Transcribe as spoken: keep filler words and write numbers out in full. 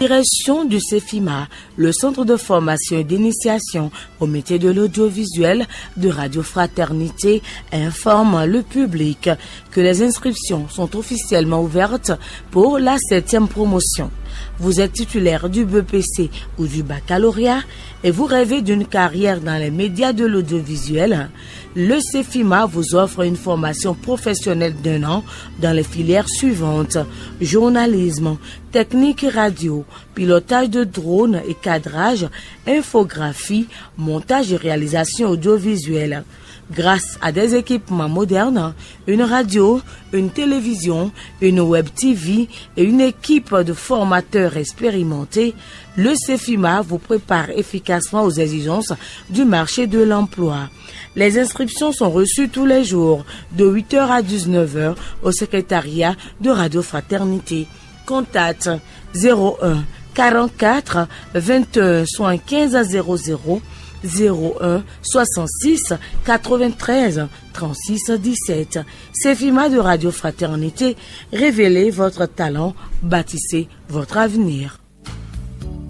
Direction du CEFIMA, le centre de formation et d'initiation au métier de l'audiovisuel de Radio Fraternité, informe le public que les inscriptions sont officiellement ouvertes pour la septième promotion. Vous êtes titulaire du B E P C ou du baccalauréat et vous rêvez d'une carrière dans les médias de l'audiovisuel, le CEFIMA vous offre une formation professionnelle d'un an dans les filières suivantes: journalisme, technique radio, pilotage de drones et cadrage, infographie, montage et réalisation audiovisuelle. Grâce à des équipements modernes, une radio, une télévision, une web T V et une équipe de formateurs expérimentés, le CEFIMA vous prépare efficacement aux exigences du marché de l'emploi. Les inscriptions sont reçues tous les jours de huit heures à dix-neuf heures au secrétariat de Radio Fraternité. Contact zéro un quarante-quatre vingt et un soixante-quinze zéro zéro zéro un soixante-six quatre-vingt-treize trente-six dix-sept. CEFIMA de Radio Fraternité, révélez votre talent, bâtissez votre avenir.